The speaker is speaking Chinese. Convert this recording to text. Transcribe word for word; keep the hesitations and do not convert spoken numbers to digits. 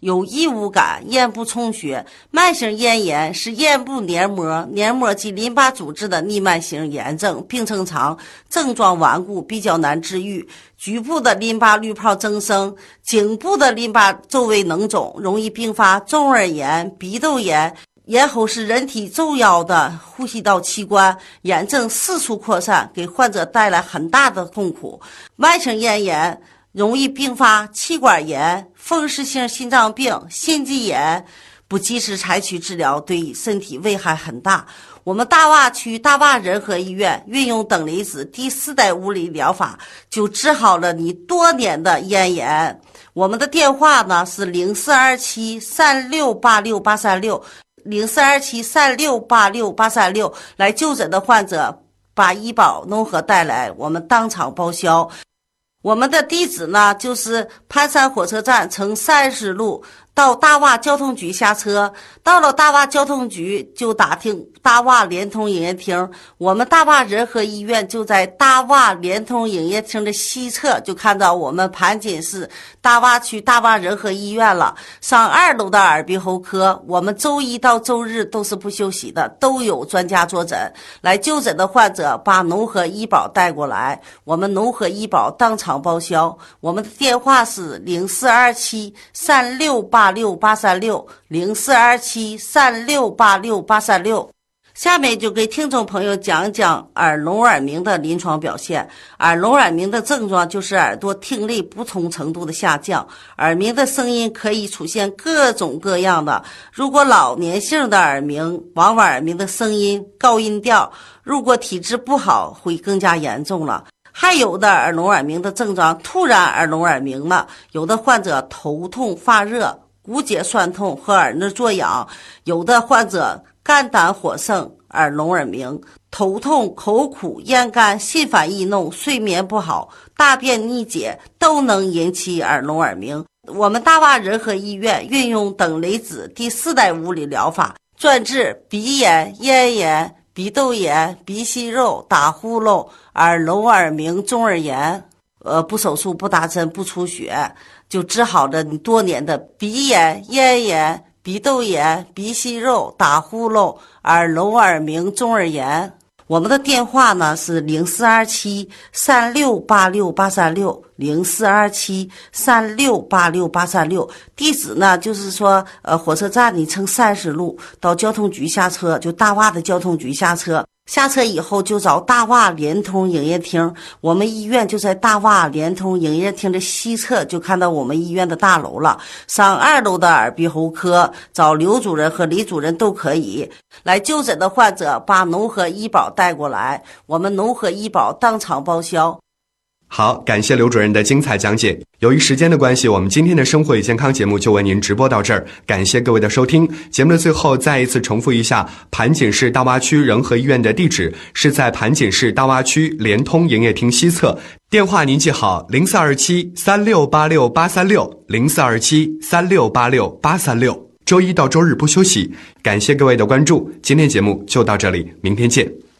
有异物感，咽部充血。慢性咽炎是咽部黏膜、黏膜及淋巴组织的逆慢性炎症，病程长，症状顽固，比较难治愈。局部的淋巴滤泡增生，颈部的淋巴周围脓肿，容易并发中耳炎、鼻窦炎。咽喉是人体重要的呼吸道器官，炎症四处扩散，给患者带来很大的痛苦。慢性咽炎容易并发气管炎、风湿性心脏病、心肌炎，不及时采取治疗对身体危害很大。我们大洼区大洼仁和医院运用等离子第四代物理疗法，就治好了你多年的咽炎。我们的电话呢是零四二七三六八六八三六。零四二七三六八六八三六，来就诊的患者把医保农合带来，我们当场报销。我们的地址呢就是盘山火车站乘三十路到大洼交通局下车，到了大洼交通局就打听大洼联通营业厅，我们大洼仁和医院就在大洼联通营业厅的西侧，就看到我们盘锦市大洼区大洼仁和医院了。上二楼的耳鼻喉科，我们周一到周日都是不休息的，都有专家坐诊。来就诊的患者把农合医保带过来，我们农合医保当场报销。我们的电话是零四二七三六八六八三六，零四二七三六八六八三六。下面就给听众朋友讲讲耳聋耳鸣的临床表现。耳聋耳鸣的症状就是耳朵听力不同程度的下降，耳鸣的声音可以出现各种各样的。如果老年性的耳鸣，往往耳鸣的声音高音调，如果体质不好会更加严重了。还有的耳聋耳鸣的症状突然耳聋耳鸣了，有的患者头痛发热、骨节酸痛和耳内作痒，有的患者肝胆火盛、耳聋耳鸣，头痛、口苦、咽干、心烦易怒、睡眠不好、大便逆解都能引起耳聋耳鸣。我们大洼仁和医院运用等离子第四代物理疗法，专治鼻炎、咽炎、鼻窦炎、鼻息肉、打呼噜、耳聋耳鸣、中耳炎，呃，不手术、不打针、不出血，就治好了你多年的鼻炎、咽炎、鼻窦炎、鼻息肉、打呼噜、耳聋耳鸣、中耳炎。我们的电话呢是零四二七三六八六八三六，零四二七三六八六八三六。地址呢就是说，呃，火车站你乘三十路到交通局下车，就大洼的交通局下车。下车以后就找大洼联通营业厅，我们医院就在大洼联通营业厅的西侧，就看到我们医院的大楼了。上二楼的耳鼻喉科找刘主任和李主任都可以。来就诊的患者把农合医保带过来，我们农合医保当场报销。 好，感谢刘主任的精彩讲解。由于时间的关系，我们今天的生活与健康节目就为您直播到这儿，感谢各位的收听。节目的最后再一次重复一下，盘锦市大洼区仁和医院的地址是在盘锦市大洼区联通营业厅西侧，电话您记好零四二七三六八六八三六，零四二七三六八六八三六。周一到周日不休息，感谢各位的关注。今天节目就到这里，明天见。